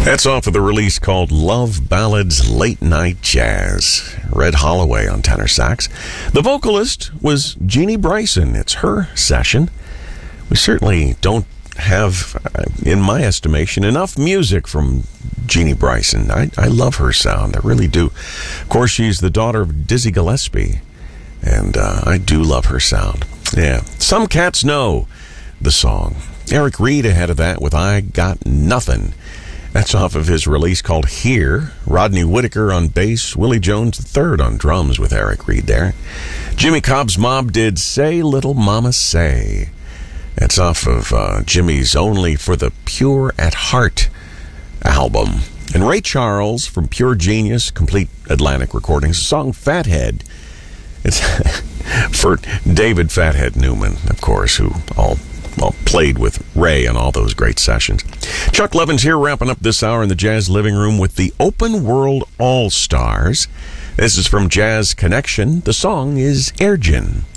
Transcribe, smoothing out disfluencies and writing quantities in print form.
That's off of the release called Love Ballads Late Night Jazz. Red Holloway on tenor sax. The vocalist was Jeannie Bryson. It's her session. We certainly don't have, in my estimation, enough music from Jeannie Bryson. I love her sound. I really do. Of course, she's the daughter of Dizzy Gillespie, and I do love her sound. Yeah, Some Cats Know the song. Eric Reed ahead of that with I Got Nothing. That's off of his release called Here. Rodney Whitaker on bass, Willie Jones III on drums with Eric Reed there. Jimmy Cobb's Mob did Say Little Mama Say. That's off of Jimmy's Only for the Pure at Heart album. And Ray Charles from Pure Genius, Complete Atlantic Recordings, the song Fathead. It's for David Fathead Newman, of course, who played with Ray on all those great sessions. Chuck Levins here, wrapping up this hour in the Jazz Living Room with the Open World All-Stars. This is from Jazz Connection. The song is Airgin.